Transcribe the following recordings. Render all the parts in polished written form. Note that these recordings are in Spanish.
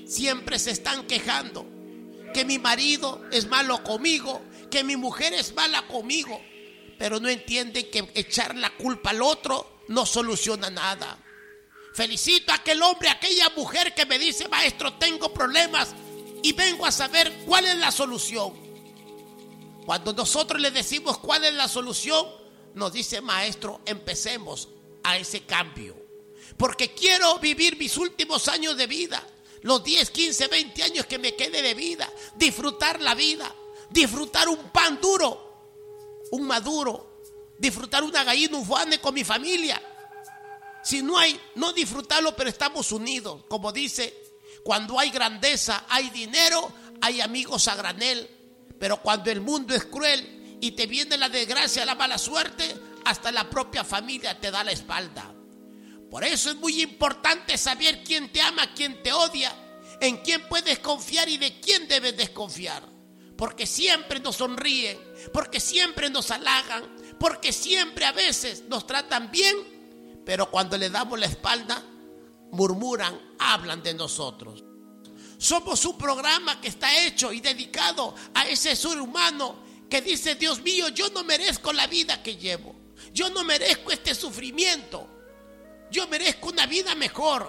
siempre se están quejando que mi marido es malo conmigo, que mi mujer es mala conmigo, pero no entienden que echar la culpa al otro no soluciona nada. Felicito a aquel hombre, a aquella mujer que me dice: maestro, tengo problemas y vengo a saber cuál es la solución. Cuando nosotros le decimos cuál es la solución, nos dice: maestro, empecemos a ese cambio, porque quiero vivir mis últimos años de vida, los 10, 15, 20 años que me quede de vida, disfrutar la vida, disfrutar un pan duro, un maduro, disfrutar una gallina, un fane con mi familia. Si no hay, no disfrutarlo, pero estamos unidos. Como dice, cuando hay grandeza, hay dinero, hay amigos a granel. Pero cuando el mundo es cruel y te viene la desgracia, la mala suerte, hasta la propia familia te da la espalda. Por eso es muy importante saber quién te ama, quién te odia, en quién puedes confiar y de quién debes desconfiar. Porque siempre nos sonríen, porque siempre nos halagan, porque siempre a veces nos tratan bien, pero cuando le damos la espalda, murmuran, hablan de nosotros. Somos un programa que está hecho y dedicado a ese ser humano que dice: Dios mío, yo no merezco la vida que llevo, yo no merezco este sufrimiento, yo merezco una vida mejor.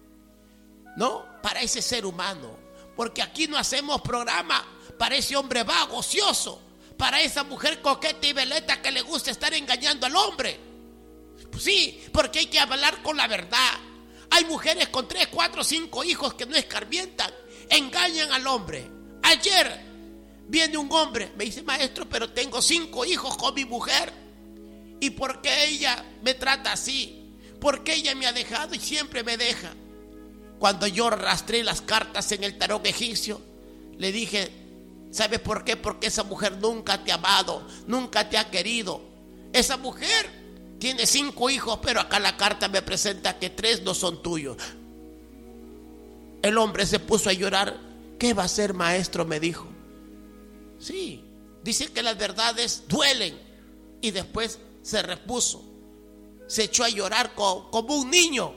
No, para ese ser humano, porque aquí no hacemos programa para ese hombre vago, ocioso, para esa mujer coqueta y veleta que le gusta estar engañando al hombre. Pues sí, porque hay que hablar con la verdad. Hay mujeres con 3, 4, 5 hijos que no escarmientan, engañan al hombre. Ayer viene un hombre, me dice: maestro, pero tengo 5 hijos con mi mujer, ¿y por qué ella me trata así? ¿Por qué ella me ha dejado y siempre me deja? Cuando yo rastré las cartas en el tarot egipcio, le dije: ¿sabes por qué? Porque esa mujer nunca te ha amado, nunca te ha querido. Esa mujer tiene 5 hijos, pero acá la carta me presenta que 3 no son tuyos. El hombre se puso a llorar. ¿Qué va a hacer, maestro?, me dijo. Sí, dice que las verdades duelen. Y después se repuso, se echó a llorar como un niño.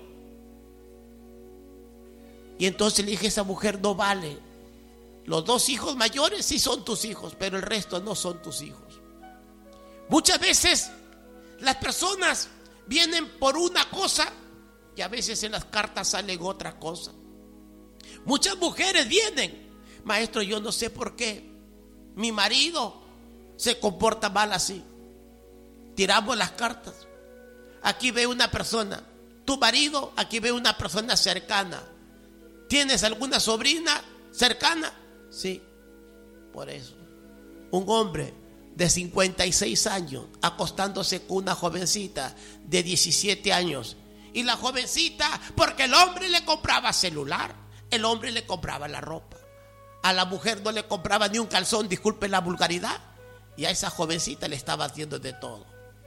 Y entonces le dije: esa mujer no vale. Los 2 hijos mayores sí son tus hijos, pero el resto no son tus hijos. Muchas veces las personas vienen por una cosa y a veces en las cartas salen otra cosa. Muchas mujeres vienen: maestro, yo no sé por qué mi marido se comporta mal así. Tiramos las cartas. Aquí ve una persona, tu marido, aquí ve una persona cercana. ¿Tienes alguna sobrina cercana? Sí, por eso. Un hombre de 56 años acostándose con una jovencita de 17 años. Y la jovencita, porque el hombre le compraba celular, el hombre le compraba la ropa, a la mujer no le compraba ni un calzón, disculpe la vulgaridad, y a esa jovencita le estaba haciendo de todo.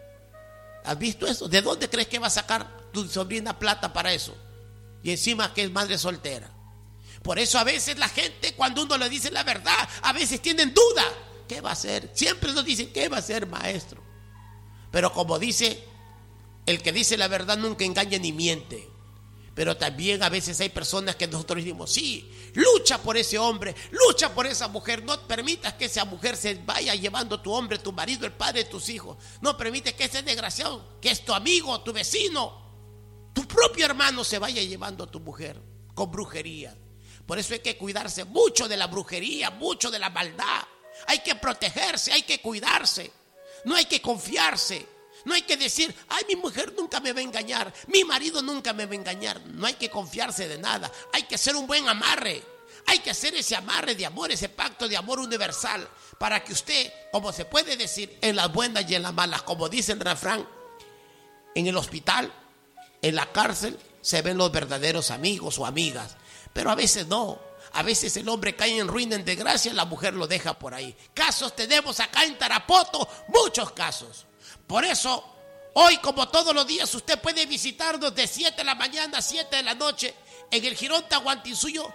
¿Has visto eso? ¿De dónde crees que va a sacar tu sobrina plata para eso? Y encima que es madre soltera. Por eso a veces la gente, cuando uno le dice la verdad, a veces tienen duda. ¿Qué va a hacer? Siempre nos dicen: ¿qué va a hacer, maestro? Pero como dice, el que dice la verdad nunca engaña ni miente. Pero también a veces hay personas que nosotros decimos: sí, lucha por ese hombre, lucha por esa mujer. No permitas que esa mujer se vaya llevando tu hombre, tu marido, el padre de tus hijos. No permites que ese desgraciado, que es tu amigo, tu vecino, tu propio hermano, se vaya llevando a tu mujer con brujería. Por eso hay que cuidarse mucho de la brujería, mucho de la maldad. Hay que protegerse, hay que cuidarse. No hay que confiarse. No hay que decir: ay, mi mujer nunca me va a engañar, mi marido nunca me va a engañar. No hay que confiarse de nada. Hay que hacer un buen amarre. Hay que hacer ese amarre de amor, ese pacto de amor universal, para que usted, como se puede decir, en las buenas y en las malas, como dice el refrán, en el hospital, en la cárcel, se ven los verdaderos amigos o amigas. Pero a veces no. A veces el hombre cae en ruina, en desgracia, la mujer lo deja por ahí. Casos tenemos acá en Tarapoto, muchos casos. Por eso, hoy como todos los días, usted puede visitarnos de 7 de la mañana a 7 de la noche en el Jirón Tahuantinsuyo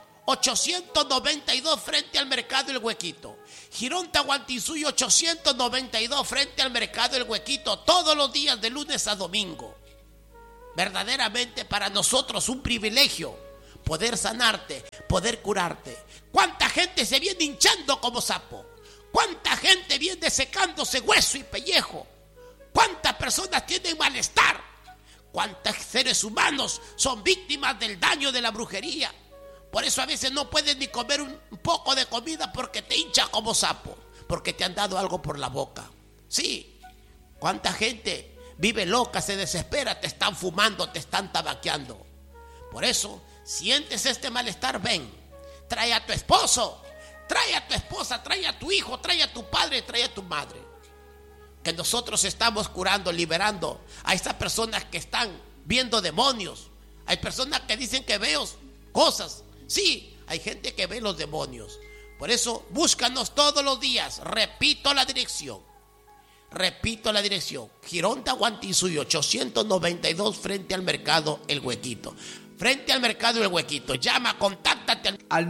892 frente al Mercado El Huequito. Jirón Tahuantinsuyo 892 frente al Mercado El Huequito, todos los días de lunes a domingo. Verdaderamente para nosotros un privilegio poder sanarte, poder curarte. ¿Cuánta gente se viene hinchando como sapo? ¿Cuánta gente viene secándose hueso y pellejo? ¿Cuántas personas tienen malestar? ¿Cuántos seres humanos son víctimas del daño de la brujería? Por eso a veces no puedes ni comer un poco de comida porque te hincha como sapo, porque te han dado algo por la boca. Sí, ¿cuánta gente vive loca, se desespera, te están fumando, te están tabaqueando? Por eso, sientes este malestar, ven, trae a tu esposo, trae a tu esposa, trae a tu hijo, trae a tu padre, trae a tu madre. Que nosotros estamos curando, liberando a estas personas que están viendo demonios. Hay personas que dicen que veo cosas. Sí, hay gente que ve los demonios. Por eso, búscanos todos los días. Repito la dirección. Girón Tahuantinsuyo 892 frente al mercado El Huequito. Frente al mercado El Huequito. Llama, contáctate al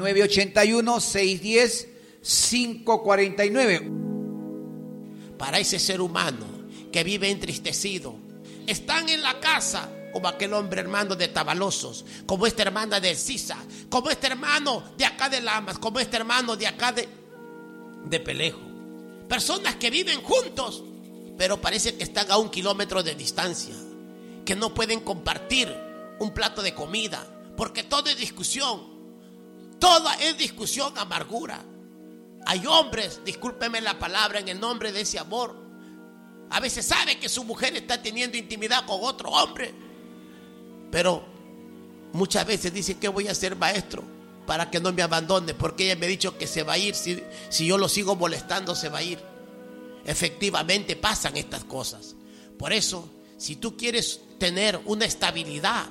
981-610-549. Para ese ser humano que vive entristecido, están en la casa como aquel hombre hermano de Tabalosos, como esta hermana de Sisa, como este hermano de acá de Lamas, como este hermano de acá de Pelejo. Personas que viven juntos, pero parece que están a 1 kilómetro de distancia, que no pueden compartir un plato de comida, porque todo es discusión, amargura. Hay hombres, discúlpeme la palabra, en el nombre de ese amor, a veces sabe que su mujer está teniendo intimidad con otro hombre, pero muchas veces dice: ¿qué voy a hacer, maestro, para que no me abandone? Porque ella me ha dicho que se va a ir, si yo lo sigo molestando se va a ir. Efectivamente pasan estas cosas. Por eso, si tú quieres tener una estabilidad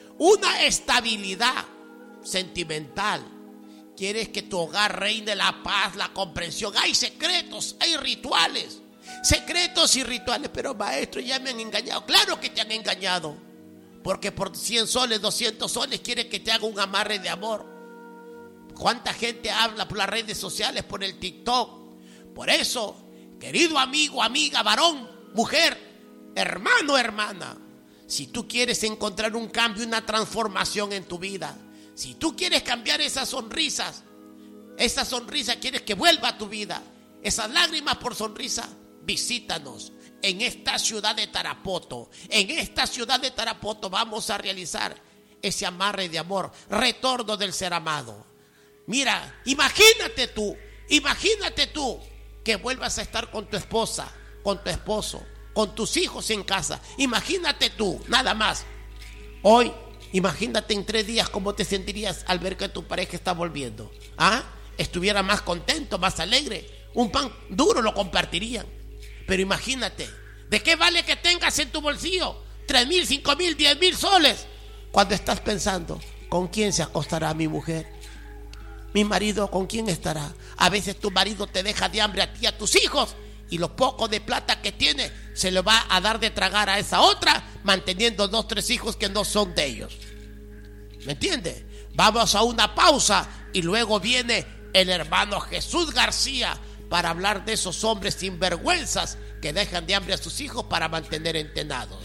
sentimental, quieres que tu hogar reine la paz, la comprensión, hay secretos, hay rituales, secretos y rituales. Pero maestro, ya me han engañado. Claro que te han engañado, porque por 100 soles, 200 soles quieres que te haga un amarre de amor. ¿Cuánta gente habla por las redes sociales, por el TikTok? Por eso, querido amigo, amiga, varón, mujer, hermano, hermana, si tú quieres encontrar un cambio, una transformación en tu vida, si tú quieres cambiar esa sonrisa quieres que vuelva a tu vida, esas lágrimas por sonrisa, visítanos en esta ciudad de Tarapoto. En esta ciudad de Tarapoto vamos a realizar ese amarre de amor, retorno del ser amado. Mira, imagínate tú que vuelvas a estar con tu esposa, con tu esposo, con tus hijos en casa. Imagínate tú, nada más. Hoy, imagínate en 3 días cómo te sentirías al ver que tu pareja está volviendo. Estuviera más contento, más alegre. Un pan duro lo compartirían. Pero imagínate, ¿de qué vale que tengas en tu bolsillo 3,000, 5,000, 10,000 soles? Cuando estás pensando: ¿con quién se acostará mi mujer? ¿Mi marido con quién estará? A veces tu marido te deja de hambre a ti, a tus hijos, y lo poco de plata que tiene se lo va a dar de tragar a esa otra, manteniendo 2, 3 hijos que no son de ellos. ¿Me entiendes? Vamos a una pausa y luego viene el hermano Jesús García para hablar de esos hombres sinvergüenzas que dejan de hambre a sus hijos para mantener entrenados.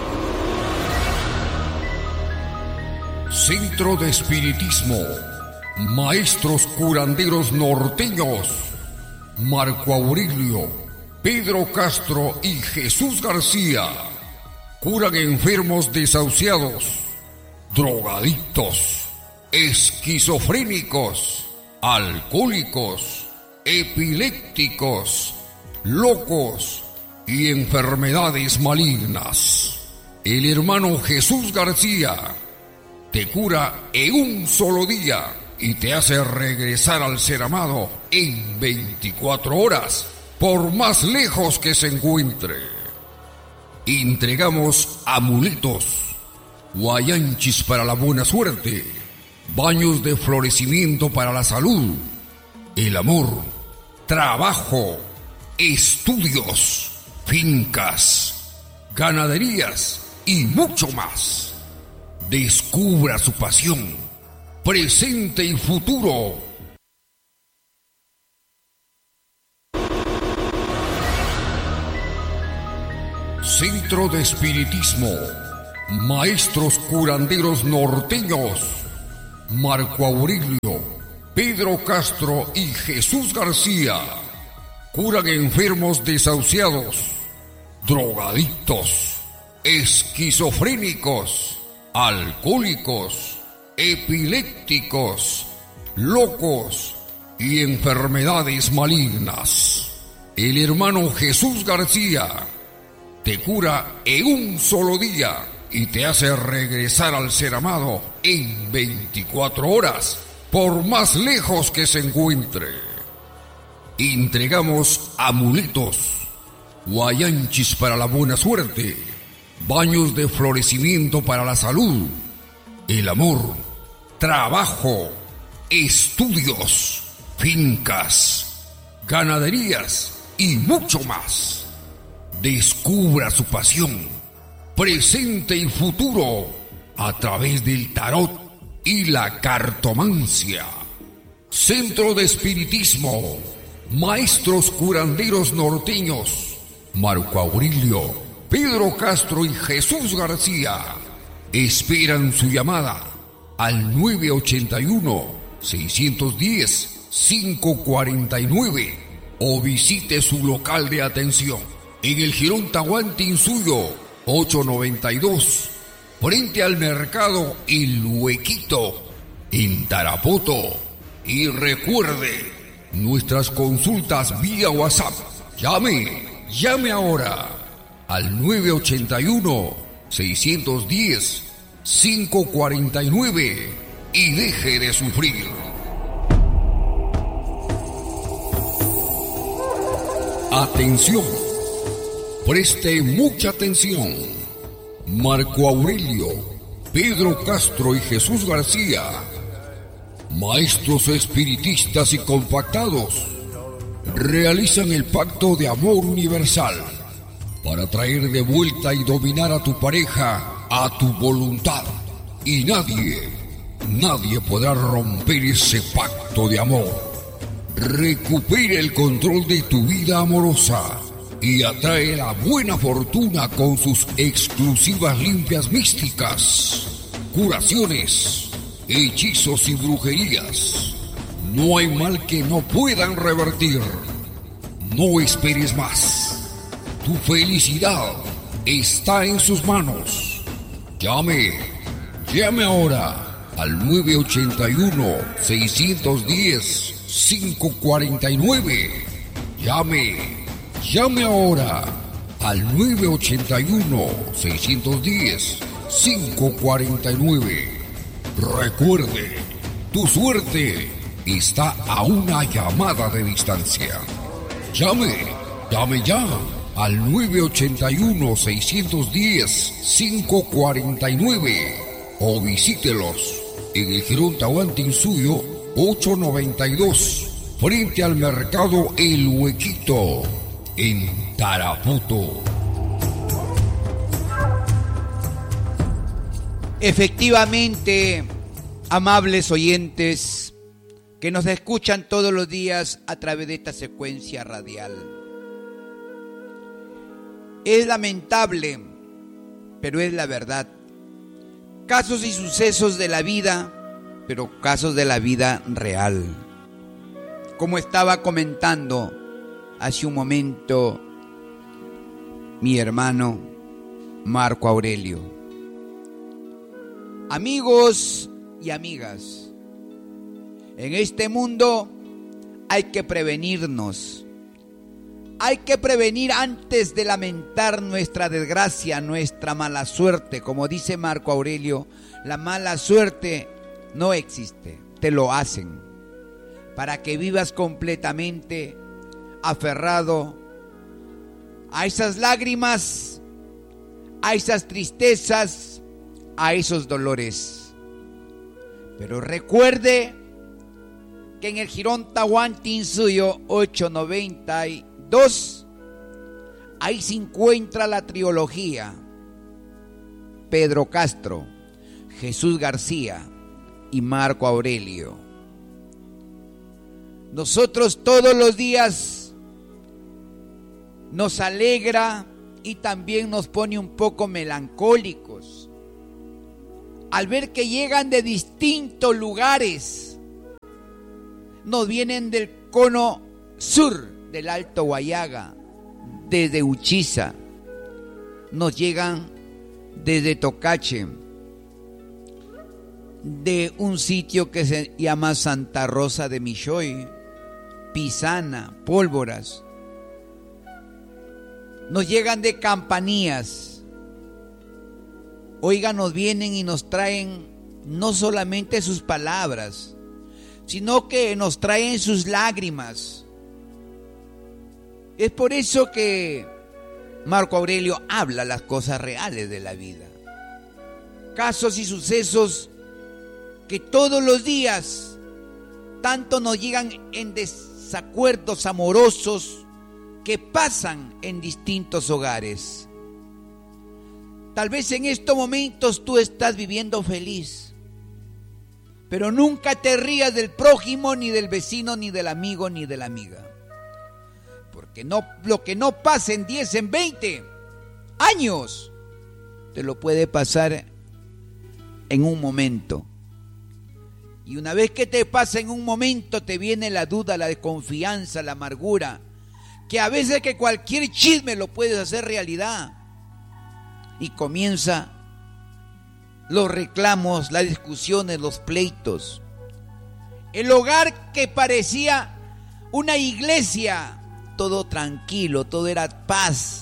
Centro de Espiritismo, maestros curanderos norteños, Marco Aurelio, Pedro Castro y Jesús García. Curan enfermos desahuciados, drogadictos, esquizofrénicos, alcohólicos, epilépticos, locos y enfermedades malignas. El hermano Jesús García te cura en un solo día y te hace regresar al ser amado en 24 horas, por más lejos que se encuentre. Entregamos amuletos, guayanchis para la buena suerte, baños de florecimiento para la salud, el amor, trabajo, estudios, fincas, ganaderías y mucho más. Descubra su pasión, presente y futuro. Centro de Espiritismo, maestros curanderos norteños, Marco Aurelio, Pedro Castro y Jesús García curan enfermos desahuciados, drogadictos, esquizofrénicos, alcohólicos, epilépticos, locos y enfermedades malignas. El hermano Jesús García te cura en un solo día y te hace regresar al ser amado en 24 horas, por más lejos que se encuentre. Entregamos amuletos, guayanchis para la buena suerte, baños de florecimiento para la salud, el amor, trabajo, estudios, fincas, ganaderías y mucho más. Descubra su pasión, presente y futuro, a través del tarot y la cartomancia. Centro de Espiritismo, maestros curanderos norteños, Marco Aurelio, Pedro Castro y Jesús García esperan su llamada al 981-610-549 o visite su local de atención en el Jirón Tahuantinsuyo 892, frente al mercado El Huequito, en Tarapoto. Y recuerde, nuestras consultas vía WhatsApp. Llame ahora al 981-610-549 y deje de sufrir. Atención, preste mucha atención. Marco Aurelio, Pedro Castro y Jesús García, maestros espiritistas y compactados, realizan el pacto de amor universal para traer de vuelta y dominar a tu pareja a tu voluntad. Y nadie podrá romper ese pacto de amor. Recupera el control de tu vida amorosa y atrae la buena fortuna con sus exclusivas limpias místicas, curaciones, hechizos y brujerías. No hay mal que no puedan revertir. No esperes más. Tu felicidad está en sus manos. Llame ahora al 981-610-549. Llame ahora al 981-610-549. Recuerde, tu suerte está a una llamada de distancia. Llame ya al 981-610-549 o visítelos en el Jirón Tahuantinsuyo 892, frente al mercado El Huequito, en Tarapoto. Efectivamente, amables oyentes que nos escuchan todos los días a través de esta secuencia radial, es lamentable, pero es la verdad. Casos y sucesos de la vida, pero casos de la vida real. Como estaba comentando hace un momento mi hermano Marco Aurelio. Amigos y amigas, en este mundo hay que prevenirnos. Hay que prevenir antes de lamentar nuestra desgracia, nuestra mala suerte. Como dice Marco Aurelio, la mala suerte no existe, te lo hacen. Para que vivas completamente aferrado a esas lágrimas, a esas tristezas, a esos dolores. Pero recuerde que en el Jirón Tahuantinsuyo 892, ahí se encuentra la trilogía Pedro Castro, Jesús García y Marco Aurelio. Nosotros todos los días nos alegra y también nos pone un poco melancólicos al ver que llegan de distintos lugares, nos vienen del cono sur del Alto Guayaga, desde Uchiza, nos llegan desde Tocache, de un sitio que se llama Santa Rosa de Michoy, Pisana, Pólvoras. Nos llegan de Campanías. Oiga, nos vienen y nos traen no solamente sus palabras, sino que nos traen sus lágrimas. Es por eso que Marco Aurelio habla las cosas reales de la vida. Casos y sucesos que todos los días tanto nos llegan en desacuerdos amorosos que pasan en distintos hogares. Tal vez en estos momentos tú estás viviendo feliz, pero nunca te rías del prójimo, ni del vecino, ni del amigo, ni de la amiga. Porque lo que no pasa en 10, en 20 años, te lo puede pasar en un momento. Y una vez que te pasa en un momento, te viene la duda, la desconfianza, la amargura, que a veces que cualquier chisme lo puedes hacer realidad. Y comienza los reclamos, las discusiones, los pleitos. El hogar que parecía una iglesia, todo tranquilo, todo era paz,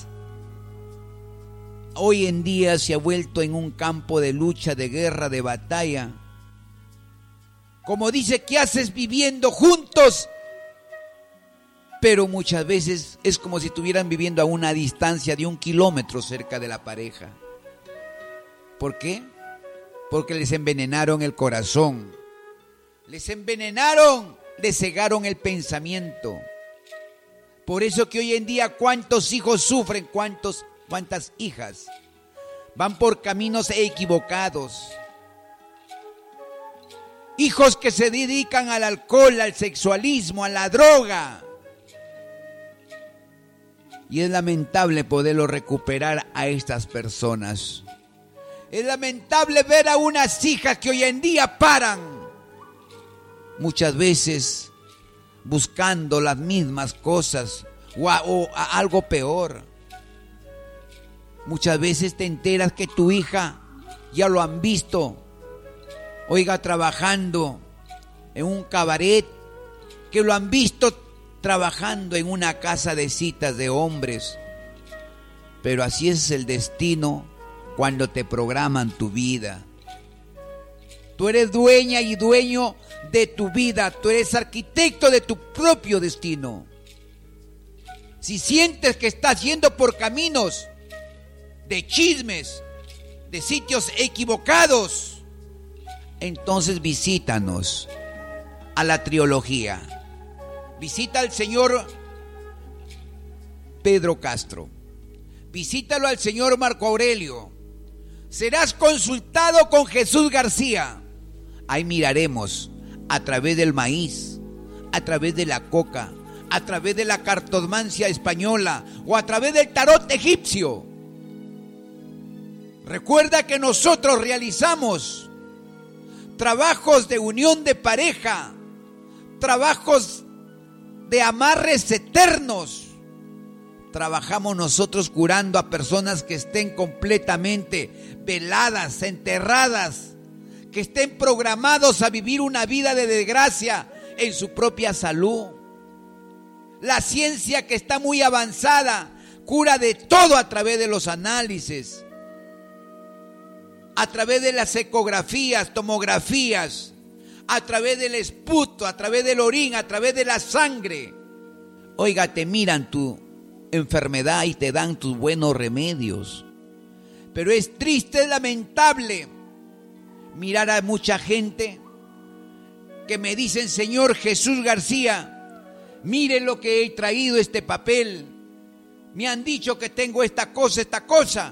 hoy en día se ha vuelto en un campo de lucha, de guerra, de batalla. Como dice, ¿qué haces viviendo juntos? Pero muchas veces es como si estuvieran viviendo a una distancia de 1 kilómetro cerca de la pareja. ¿Por qué? Porque les envenenaron el corazón, les envenenaron, les cegaron el pensamiento. Por eso que hoy en día cuántos hijos sufren, cuántas hijas van por caminos equivocados. Hijos que se dedican al alcohol, al sexualismo, a la droga. Y es lamentable poderlo recuperar a estas personas. Es lamentable ver a unas hijas que hoy en día paran, muchas veces buscando las mismas cosas o a algo peor. Muchas veces te enteras que tu hija ya lo han visto, oiga, trabajando en un cabaret, que lo han visto trabajando en una casa de citas de hombres. Pero así es el destino cuando te programan tu vida. Tú eres dueña y dueño de tu vida, tú eres arquitecto de tu propio destino. Si sientes que estás yendo por caminos de chismes, de sitios equivocados, entonces visítanos a la Triología. Visita al señor Pedro Castro. Visítalo al señor Marco Aurelio. Serás consultado con Jesús García. Ahí miraremos a través del maíz, a través de la coca, a través de la cartomancia española o a través del tarot egipcio. Recuerda que nosotros realizamos trabajos de unión de pareja, trabajos de amarres eternos. Trabajamos nosotros curando a personas que estén completamente veladas, enterradas, que estén programados a vivir una vida de desgracia en su propia salud. La ciencia, que está muy avanzada, cura de todo a través de los análisis, a través de las ecografías, tomografías, a través del esputo, a través del orín, a través de la sangre. Oiga, te miran tu enfermedad y te dan tus buenos remedios. Pero es triste, es lamentable mirar a mucha gente que me dicen: señor Jesús García, mire lo que he traído, este papel. Me han dicho que tengo esta cosa,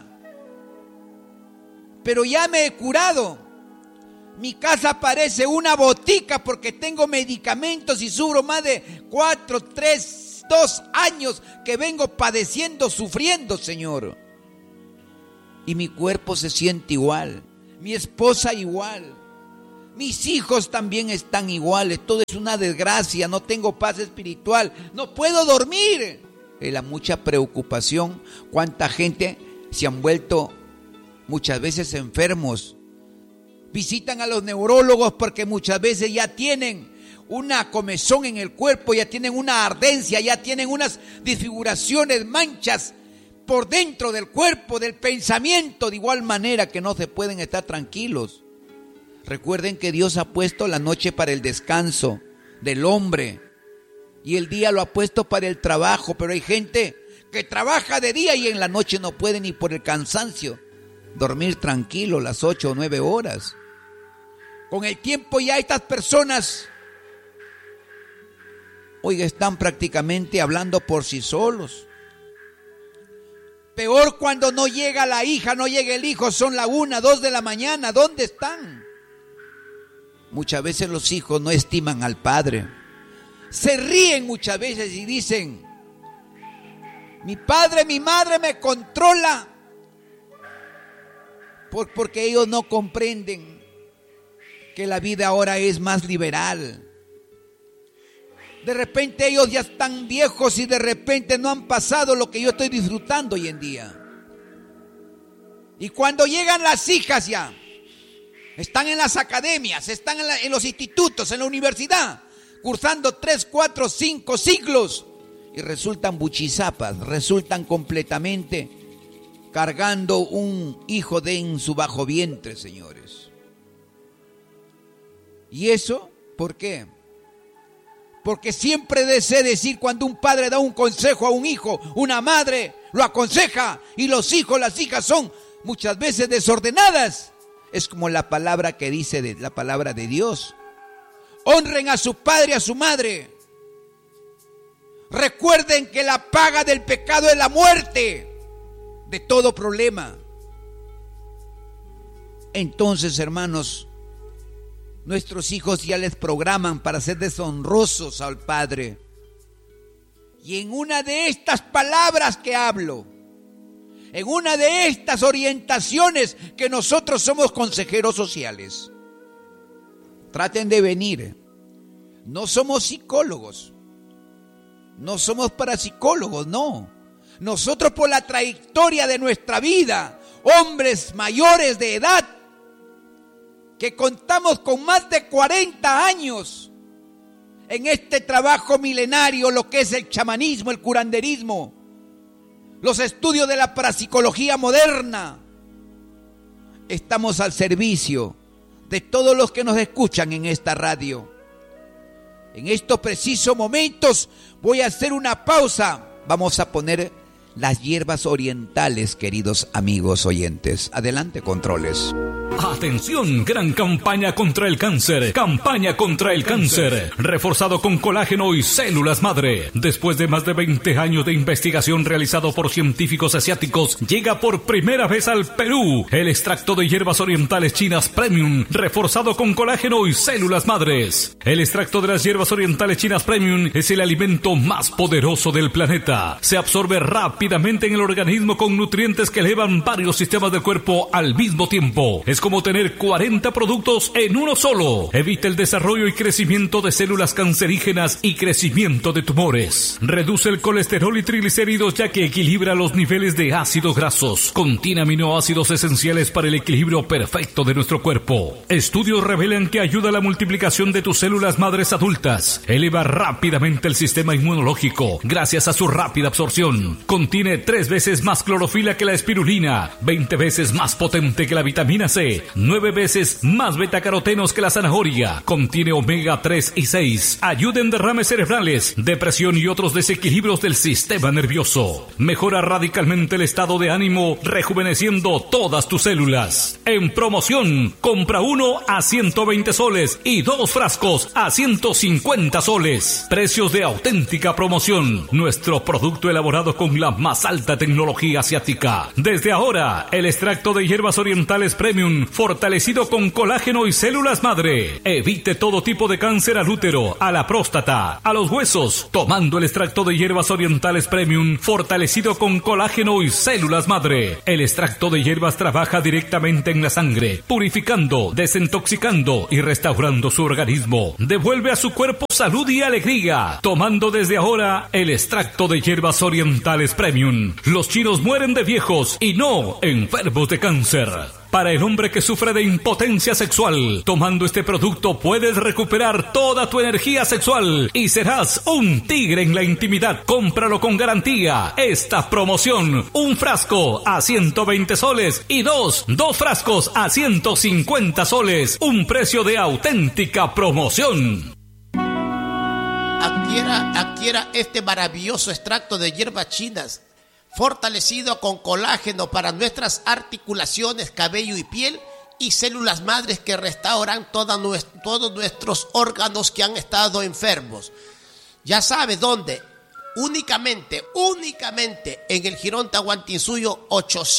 pero ya me he curado. Mi casa parece una botica porque tengo medicamentos y sufro más de 2 años que vengo padeciendo, sufriendo, Señor. Y mi cuerpo se siente igual. mi esposa igual, mis hijos también están iguales, todo es una desgracia, no tengo paz espiritual, no puedo dormir. Es la mucha preocupación, cuánta gente se han vuelto muchas veces enfermos. Visitan a los neurólogos porque muchas veces ya tienen una comezón en el cuerpo, ya tienen una ardencia, ya tienen unas desfiguraciones, manchas por dentro del cuerpo, del pensamiento, de igual manera que no se pueden estar tranquilos. Recuerden que Dios ha puesto la noche para el descanso del hombre y el día lo ha puesto para el trabajo, pero hay gente que trabaja de día y en la noche no puede ni por el cansancio dormir tranquilo las 8 o 9 horas. Con el tiempo ya estas personas, oiga, están prácticamente hablando por sí solos. Peor cuando no llega la hija, no llega el hijo, son la 1, 2 de la mañana, ¿dónde están? Muchas veces los hijos no estiman al padre. Se ríen muchas veces y dicen, mi padre, mi madre me controla. Porque ellos no comprenden que la vida ahora es más liberal. De repente ellos ya están viejos y de repente no han pasado lo que yo estoy disfrutando hoy en día. Y cuando llegan las hijas ya, están en las academias, están en los institutos, en la universidad, cursando 3, 4, 5 siglos y resultan buchizapas, resultan completamente cargando un hijo en su bajo vientre, señores. ¿Y eso por qué? Porque siempre deseo decir, cuando un padre da un consejo a un hijo, una madre lo aconseja y los hijos, las hijas son muchas veces desordenadas. Es como la palabra que dice la palabra de Dios. Honren a su padre y a su madre. Recuerden que la paga del pecado es la muerte de todo problema. Entonces, hermanos, nuestros hijos ya les programan para ser deshonrosos al Padre. Y en una de estas palabras que hablo, en una de estas orientaciones que nosotros somos consejeros sociales, traten de venir. No somos psicólogos, no somos parapsicólogos, no. Nosotros, por la trayectoria de nuestra vida, hombres mayores de edad, que contamos con más de 40 años en este trabajo milenario, lo que es el chamanismo, el curanderismo, los estudios de la parapsicología moderna, estamos al servicio de todos los que nos escuchan en esta radio. En estos precisos momentos voy a hacer una pausa. Vamos a poner las hierbas orientales, queridos amigos oyentes. Adelante, controles. Atención, gran campaña contra el cáncer. Campaña contra el cáncer. Reforzado con colágeno y células madre. Después de más de 20 años de investigación realizado por científicos asiáticos, llega por primera vez al Perú el extracto de hierbas orientales chinas Premium, reforzado con colágeno y células madres. El extracto de las hierbas orientales chinas Premium es el alimento más poderoso del planeta. Se absorbe rápidamente en el organismo con nutrientes que elevan varios sistemas del cuerpo al mismo tiempo. Es como tener 40 productos en uno solo. Evita el desarrollo y crecimiento de células cancerígenas y crecimiento de tumores. Reduce el colesterol y triglicéridos, ya que equilibra los niveles de ácidos grasos. Contiene aminoácidos esenciales para el equilibrio perfecto de nuestro cuerpo. Estudios revelan que ayuda a la multiplicación de tus células madres adultas. Eleva rápidamente el sistema inmunológico gracias a su rápida absorción. Contiene 3 veces más clorofila que la espirulina, 20 veces más potente que la vitamina C, 9 veces más betacarotenos que la zanahoria. Contiene omega 3 y 6. Ayuda en derrames cerebrales, depresión y otros desequilibrios del sistema nervioso. Mejora radicalmente el estado de ánimo, rejuveneciendo todas tus células. En promoción, compra 1 a 120 soles y 2 frascos a 150 soles. Precios de auténtica promoción. Nuestro producto elaborado con la más alta tecnología asiática. Desde ahora, el extracto de hierbas orientales Premium Premium, fortalecido con colágeno y células madre. Evite todo tipo de cáncer al útero, a la próstata, a los huesos, tomando el extracto de hierbas orientales Premium, fortalecido con colágeno y células madre. El extracto de hierbas trabaja directamente en la sangre, purificando, desintoxicando y restaurando su organismo. Devuelve a su cuerpo salud y alegría, tomando desde ahora el extracto de hierbas orientales Premium. Los chinos mueren de viejos y no enfermos de cáncer. Para el hombre que sufre de impotencia sexual, tomando este producto puedes recuperar toda tu energía sexual y serás un tigre en la intimidad. Cómpralo con garantía. Esta promoción: un frasco a 120 soles y dos frascos a 150 soles. Un precio de auténtica promoción. Adquiera este maravilloso extracto de hierbas chinas, fortalecido con colágeno para nuestras articulaciones, cabello y piel, y células madres que restauran todos nuestros órganos que han estado enfermos. Ya sabe dónde. Únicamente en el Jirón Tahuantinsuyo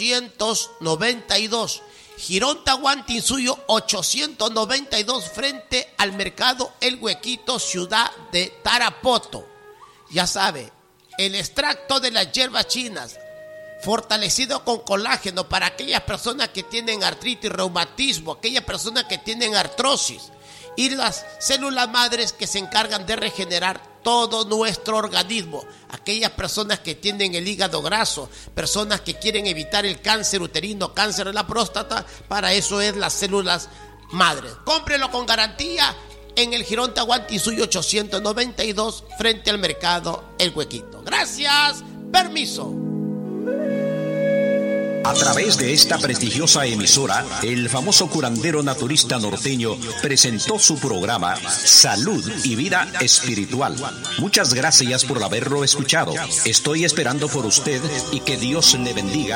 892. Jirón Tahuantinsuyo 892, frente al mercado El Huequito, ciudad de Tarapoto. Ya sabe, el extracto de las hierbas chinas, fortalecido con colágeno para aquellas personas que tienen artritis, reumatismo, aquellas personas que tienen artrosis, y las células madres que se encargan de regenerar todo nuestro organismo, aquellas personas que tienen el hígado graso, personas que quieren evitar el cáncer uterino, cáncer de la próstata. Para eso es las células madres. Cómprelo con garantía en el Jirón Tahuantinsuyo 892, frente al mercado El Huequito. Gracias, permiso. A través de esta prestigiosa emisora, el famoso curandero naturista norteño presentó su programa Salud y Vida Espiritual. Muchas gracias por haberlo escuchado. Estoy esperando por usted y que Dios le bendiga.